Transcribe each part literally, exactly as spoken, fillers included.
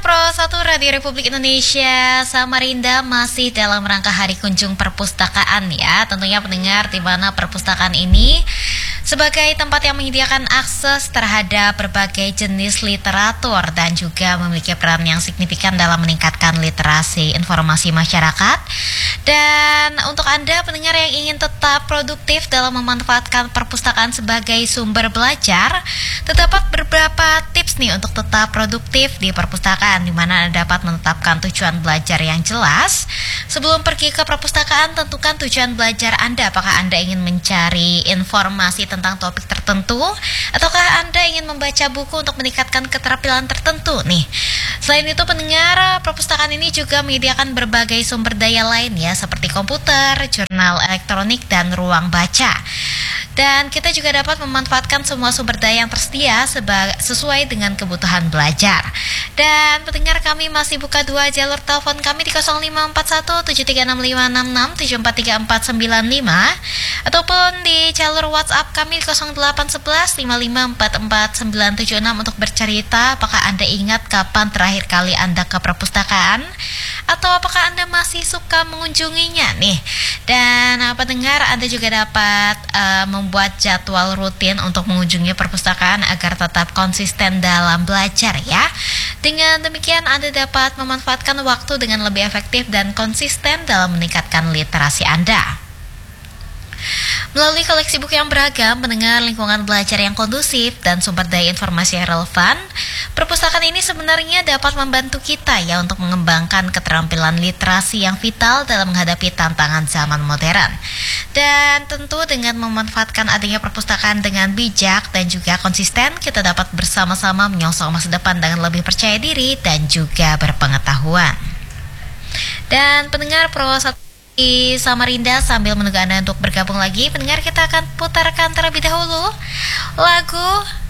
Pro satu Radio Republik Indonesia Samarinda masih dalam rangka Hari Kunjung Perpustakaan ya. Tentunya pendengar, di mana perpustakaan ini sebagai tempat yang menyediakan akses terhadap berbagai jenis literatur dan juga memiliki peran yang signifikan dalam meningkatkan literasi informasi masyarakat. Dan untuk Anda pendengar yang ingin tetap produktif dalam memanfaatkan perpustakaan sebagai sumber belajar, terdapat beberapa tips nih untuk tetap produktif di perpustakaan, di mana Anda dapat menetapkan tujuan belajar yang jelas. Sebelum pergi ke perpustakaan, tentukan tujuan belajar Anda. Apakah Anda ingin mencari informasi tentang topik tertentu, ataukah Anda ingin membaca buku untuk meningkatkan keterampilan tertentu nih. Selain itu pendengar, perpustakaan ini juga menyediakan berbagai sumber daya lain ya, seperti komputer, jurnal elektronik, dan ruang baca. Dan kita juga dapat memanfaatkan semua sumber daya yang tersedia seba- sesuai dengan kebutuhan belajar. Dan pendengar, kami masih buka dua jalur telepon kami di nol lima empat satu tujuh tiga enam lima enam enam tujuh empat tiga empat sembilan lima, ataupun di jalur WhatsApp kami di nol delapan satu satu lima lima empat empat sembilan tujuh enam untuk bercerita apakah Anda ingat kapan terakhir kali Anda ke perpustakaan, atau apakah Anda masih suka mengunjunginya nih. Dan uh, pendengar, Anda juga dapat uh, membuat jadwal rutin untuk mengunjungi perpustakaan agar tetap konsisten dalam belajar ya. Dengan demikian Anda dapat memanfaatkan waktu dengan lebih efektif dan konsisten dalam meningkatkan literasi Anda. Melalui koleksi buku yang beragam, pendengar, lingkungan belajar yang kondusif, dan sumber daya informasi yang relevan, perpustakaan ini sebenarnya dapat membantu kita ya untuk mengembangkan keterampilan literasi yang vital dalam menghadapi tantangan zaman modern. Dan tentu dengan memanfaatkan adanya perpustakaan dengan bijak dan juga konsisten, kita dapat bersama-sama menyongsong masa depan dengan lebih percaya diri dan juga berpengetahuan. Dan pendengar Pro satu di Samarinda, sambil menunggu Anda untuk bergabung lagi, pendengar, kita akan putarkan terlebih dahulu lagu.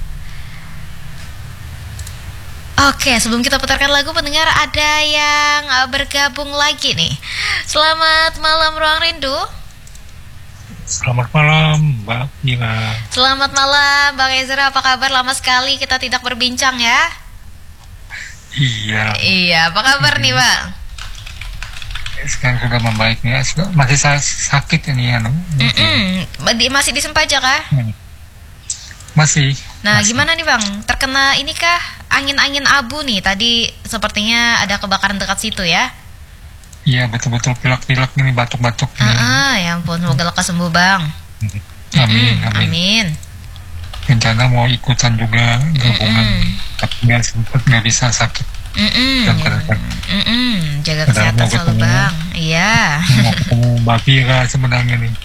Oke, sebelum kita putarkan lagu, pendengar, ada yang bergabung lagi nih. Selamat malam Ruang Rindu. Selamat malam Mbak Ira. Selamat malam Bang Ezra, apa kabar? Lama sekali kita tidak berbincang ya. Iya. Iya, apa kabar nih Bang? Sekarang sudah membaik nih, masih sakit ini ya, no? Masih di Sempaja kah? Hmm. Masih. Nah, masih. Gimana nih Bang? Terkena ini kah angin-angin abu nih? Tadi sepertinya ada kebakaran dekat situ ya? Iya, betul-betul pilek-pilek ini, batuk-batuk. Ah, ya ampun, semoga lekas sembuh Bang. Amin, Mm-mm, amin. Amin. Rencana mau ikutan juga gabungan, tapi nggak sempat, nggak bisa sakit. Mm-mm. Mm-mm. Jaga Padahal kesehatan mau selalu ketemu, Bang. Iya. Mau ketemu Mbak Ira sebenarnya nih.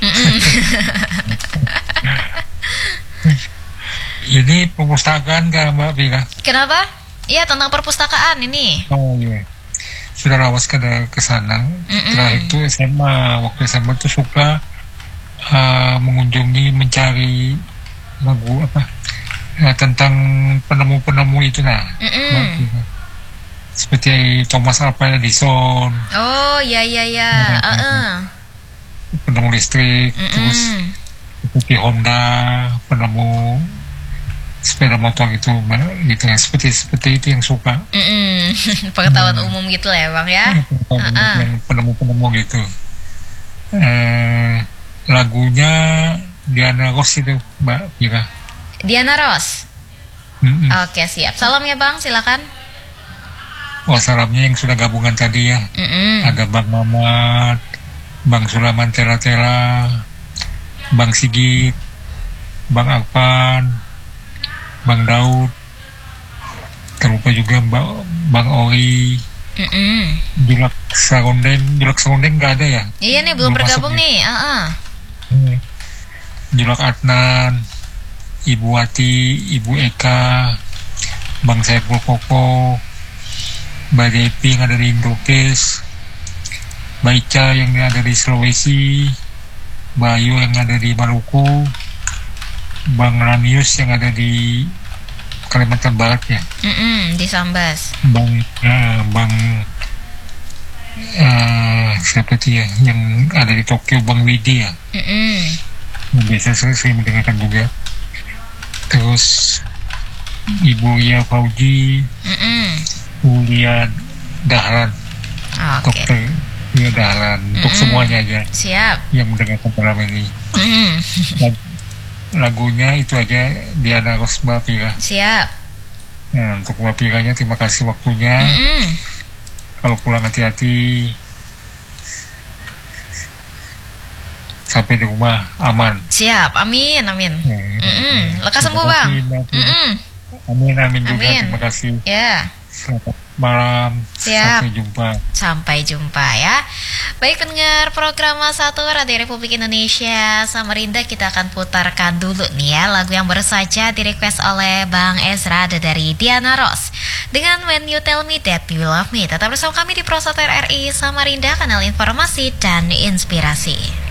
Ini perpustakaan kan Mbak Ira? Kenapa? Iya, tentang perpustakaan ini. Oh iya. Sudah lawas ke ke sana. Terakhir itu S M A, waktu S M A tuh suka uh, mengunjungi, mencari lagu apa ya, tentang penemu-penemu itu nah. Seperti Thomas Alva Edison. Oh iya iya iya. Uh-uh. Penemu listrik. Mm-mm. Terus seperti Honda, penemu sepeda motor itu, gitu ya, seperti seperti itu yang suka. Pengetahuan hmm. umum gitu lah ya Bang ya. Uh-uh. Yang penemu-penemu gitu. Eh, lagunya Diana Ross itu Mbak Ira. Diana Ross. Mm-mm. Oke, siap. Salam ya Bang, silakan. Oh, salamnya yang sudah gabungan tadi ya. Mm-mm. Ada Bang Mamat, Bang Sulaman Tera-Tera, Bang Sigit, Bang Arpan, Bang Daud, terlupa juga Mbak Bang Ori, Julak Sarondeng. Julak Sarondeng nggak ada ya? Iya nih, belum, belum bergabung nih. Uh-uh. Hmm. Julak Adnan, Ibu Wati, Ibu Eka, Bang Saiful Koko, Mbak Depi yang ada di Indokes, Mbak Ica yang ada di Sulawesi, Mbak Ayu yang ada di Maluku, Bang Ramius yang ada di Kalimantan Barat ya. Mm-mm, di Sambas. Bang, uh, Bang uh, siapa itu ya yang ada di Tokyo, Bang Widi ya. Mm-mm. Biasa saya, saya mendengarkan juga. Terus Ibu Ya Fauji, Ulia Dahlan, Oke. dokter Ulia Dahlan, untuk Mm-mm. semuanya aja Siap. yang mendengarkan malam ini. Mm. Lag- Lagunya itu aja Diana Rosma Pira. Siap. Nah, untuk Mbak Piranya terima kasih waktunya. Mm-mm. Kalau pulang hati-hati, sampai di rumah aman. Siap. Amin, amin. Nah, Mm-mm. Lekas terima sembuh, Bang. kasih, Mbak Pira. Mm-mm. Amin, amin juga. Amin. Terima kasih. Ya. Selamat malam. Siap. Sampai jumpa. Sampai jumpa ya. Baik pendengar program satu Radio Republik Indonesia Samarinda, kita akan putarkan dulu nih ya lagu yang baru saja di request oleh Bang Ezra dari Diana Ross dengan When You Tell Me That You Love Me. Tetap bersama kami di Prosot R R I Samarinda, kanal informasi dan inspirasi.